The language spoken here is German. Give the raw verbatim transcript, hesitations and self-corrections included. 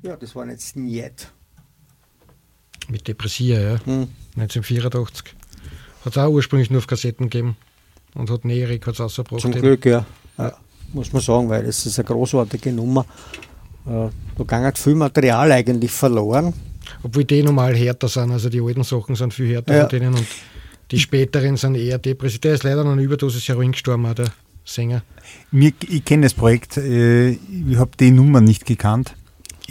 Ja, das war jetzt Niet. Mit Depressia, ja. Hm. neunzehnhundertvierundachtzig. Hat es auch ursprünglich nur auf Kassetten gegeben. Und hat Nerik hat es rausgebracht. Zum Glück, ja. ja. Muss man sagen, weil das ist eine großartige Nummer. Äh, da geht viel Material eigentlich verloren. Obwohl die normal härter sind, also die alten Sachen sind viel härter ja. von denen und die späteren sind eher depressiv. Der ist leider an einer Überdosis Heroin gestorben, auch der Sänger. Mir, ich kenne das Projekt, äh, ich habe die Nummer nicht gekannt.